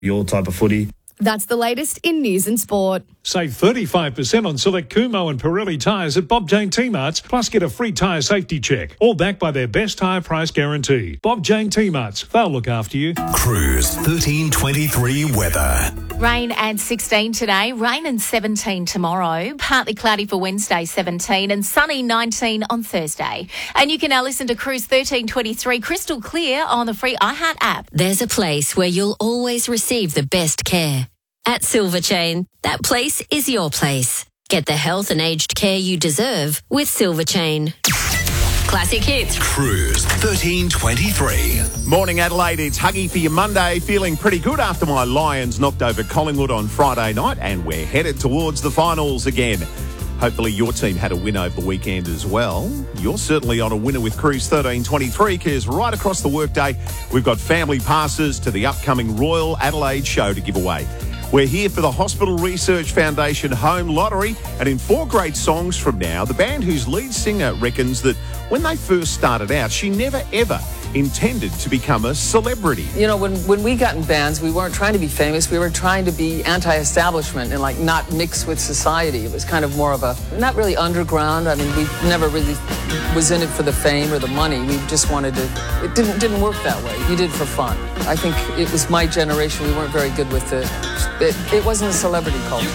your type of footy. That's the latest in news and sport. Save 35% on select Kumho and Pirelli tyres at Bob Jane T-Marts, plus get a free tyre safety check. All backed by their best tyre price guarantee. Bob Jane T-Marts, they'll look after you. Cruise 1323 weather. Rain and 16 today, rain and 17 tomorrow, partly cloudy for Wednesday 17 and sunny 19 on Thursday. And you can now listen to Cruise 1323 crystal clear on the free iHeart app. There's a place where you'll always receive the best care. At Silver Chain, that place is your place. Get the health and aged care you deserve with Silver Chain. Classic hits. Cruise 1323. Morning Adelaide, it's Huggy for your Monday. Feeling pretty good after my Lions knocked over Collingwood on Friday night, and we're headed towards the finals again. Hopefully your team had a win over the weekend as well. You're certainly on a winner with Cruise 1323, because right across the workday, we've got family passes to the upcoming Royal Adelaide show to give away. We're here for the Hospital Research Foundation Home Lottery, and in 4 great songs from now, the band whose lead singer reckons that when they first started out, she never ever intended to become a celebrity. You know, when we got in bands, we weren't trying to be famous. We were trying to be anti-establishment and not mix with society. It was kind of more of a, not really underground. I mean, we never really was in it for the fame or the money. We just wanted to, it didn't work that way. We did it for fun. I think it was my generation. We weren't very good with it wasn't a celebrity culture.